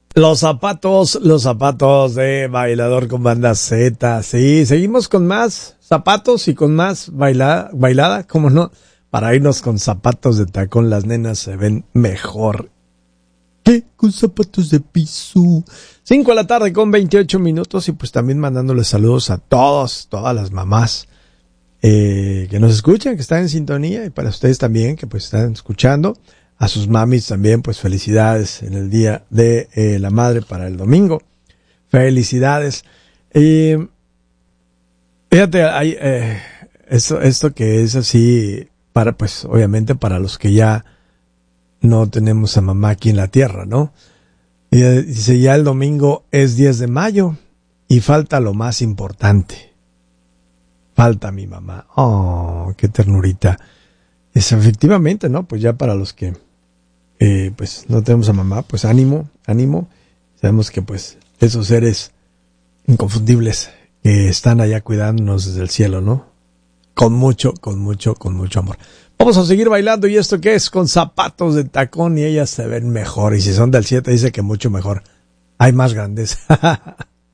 Los zapatos de Bailador con Banda Z. Sí, seguimos con más zapatos y con más bailada, ¿cómo no? Para irnos con zapatos de tacón, las nenas se ven mejor que con zapatos de piso. 5 de la tarde con 28 minutos y pues también mandándoles saludos a todas las mamás que nos escuchan, que están en sintonía, y para ustedes también que pues están escuchando. A sus mamis también, pues felicidades en el Día de la Madre para el domingo. Felicidades. Fíjate, hay esto que es así, para pues obviamente para los que ya no tenemos a mamá aquí en la tierra, ¿no? Y dice, ya el domingo es 10 de mayo y falta lo más importante. Falta mi mamá. Oh, qué ternurita. Es efectivamente, ¿no? Pues ya para los que pues no tenemos a mamá, pues ánimo. Sabemos que pues esos seres inconfundibles que están allá cuidándonos desde el cielo, ¿no? Con mucho amor. Vamos a seguir bailando, y esto que es con zapatos de tacón, y ellas se ven mejor, y si son del 7 dice que mucho mejor. Hay más grandes.